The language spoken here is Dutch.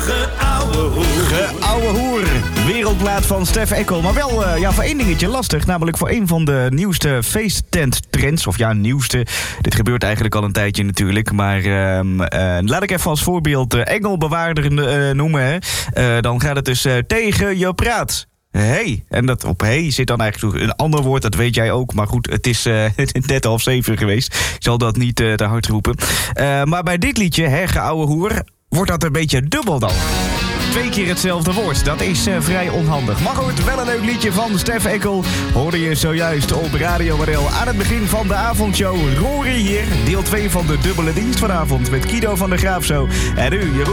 Geouwe hoer. Wereldplaat van Stef Eckel. Maar wel voor één dingetje lastig. Namelijk voor een van de nieuwste feesttenttrends. Of nieuwste. Dit gebeurt eigenlijk al een tijdje natuurlijk. Maar laat ik even als voorbeeld Engelbewaarder noemen. Dan gaat het dus tegen je praat. Hey. En dat op hey zit dan eigenlijk een ander woord, dat weet jij ook. Maar goed, het is net 6:30 geweest. Ik zal dat niet te hard roepen. Maar bij dit liedje, geouwe hoer, wordt dat een beetje dubbel dan. 2 keer hetzelfde woord. Dat is vrij onhandig. Maar goed, wel een leuk liedje van Stef Eckel. Hoorde je zojuist op Radio Model aan het begin van de avondshow. Rory hier, deel 2 van de dubbele dienst vanavond met Guido van der Graaf zo. En nu, Jeroen.